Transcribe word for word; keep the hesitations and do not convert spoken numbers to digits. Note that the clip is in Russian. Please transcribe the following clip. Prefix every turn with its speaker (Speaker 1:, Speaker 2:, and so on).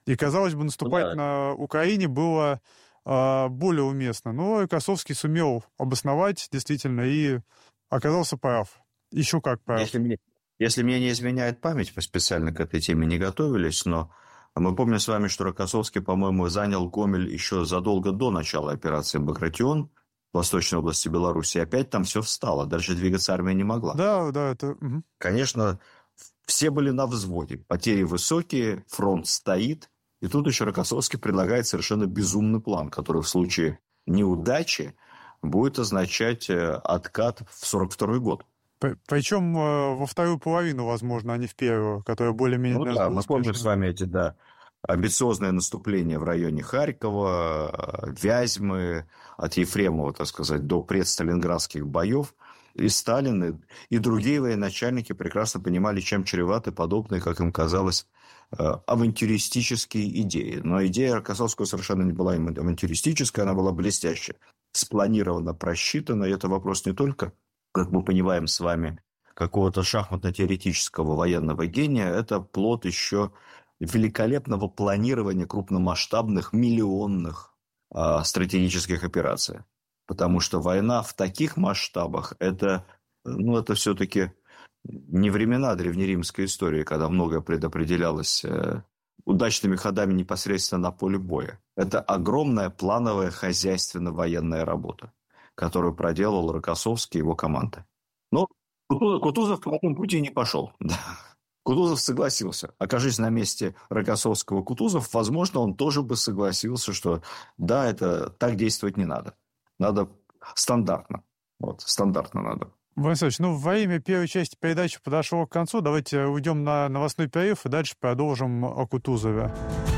Speaker 1: И, казалось бы, наступать
Speaker 2: да.
Speaker 1: на Украине было э, более уместно. Но Рокоссовский сумел обосновать действительно и оказался прав. Еще как прав.
Speaker 2: Если мне, если мне не изменяет память, мы специально к этой теме не готовились, но мы помним с вами, что Рокоссовский, по-моему, занял Гомель еще задолго до начала операции «Багратион» в Восточной области Беларуси. Опять там все встало, дальше двигаться армия не могла.
Speaker 1: Да, да, это... Угу.
Speaker 2: Конечно, все были на взводе. Потери высокие, фронт стоит. И тут еще Рокоссовский предлагает совершенно безумный план, который в случае неудачи будет означать откат в сорок второй год.
Speaker 1: Причем во вторую половину, возможно, а не в первую, которая более-менее...
Speaker 2: Ну да, мы помним с вами эти, да, амбициозное наступление в районе Харькова, Вязьмы, от Ефремова, так сказать, до предсталинградских боев. И Сталин, и другие военачальники прекрасно понимали, чем чреваты подобные, как им казалось, авантюристические идеи. Но идея Рокоссовского совершенно не была авантюристическая, она была блестящая, спланирована, просчитана. И это вопрос не только, как мы понимаем с вами, какого-то шахматно-теоретического военного гения, это плод еще великолепного планирования крупномасштабных, миллионных э, стратегических операций. Потому что война в таких масштабах, это, ну, это все-таки не времена древнеримской истории, когда многое предопределялось э, удачными ходами непосредственно на поле боя. Это огромная плановая хозяйственно-военная работа, которую проделал Рокоссовский и его команда. Но Кутузов по такому пути не пошел. Да. Кутузов согласился. Окажись на месте Рокоссовского Кутузов, возможно, он тоже бы согласился, что да, это так действовать не надо. Надо стандартно. Вот, стандартно надо.
Speaker 1: Владимир Александрович, ну, во время первой части передачи подошло к концу. Давайте уйдем на новостной перерыв и дальше продолжим о Кутузове.